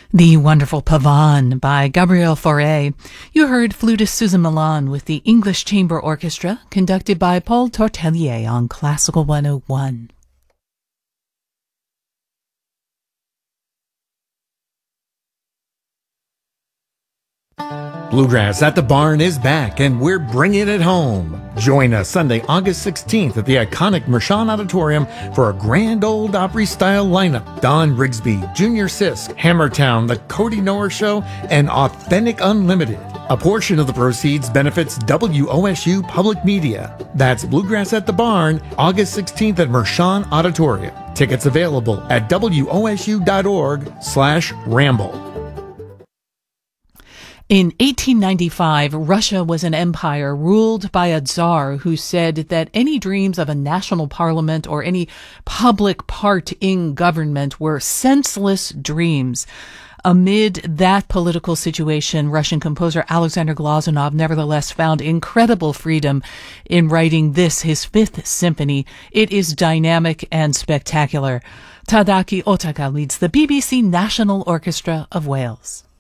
The wonderful Pavan by Gabriel Fauré. You heard flutist Susan Milan with the English Chamber Orchestra, conducted by Paul Tortelier on Classical 101. Bluegrass at the Barn is back, and we're bringing it home. Join us Sunday, August 16th at the iconic Mershon Auditorium for a grand old Opry-style lineup. Don Rigsby, Junior Sisk, Hammertown, The Cody Noer Show, and Authentic Unlimited. A portion of the proceeds benefits WOSU Public Media. That's Bluegrass at the Barn, August 16th at Mershon Auditorium. Tickets available at wosu.org/ramble. In 1895, Russia was an empire ruled by a czar who said that any dreams of a national parliament or any public part in government were senseless dreams. Amid that political situation, Russian composer Alexander Glazunov nevertheless found incredible freedom in writing this, his Fifth Symphony. It is dynamic and spectacular. Tadaki Otaka leads the BBC National Orchestra of Wales.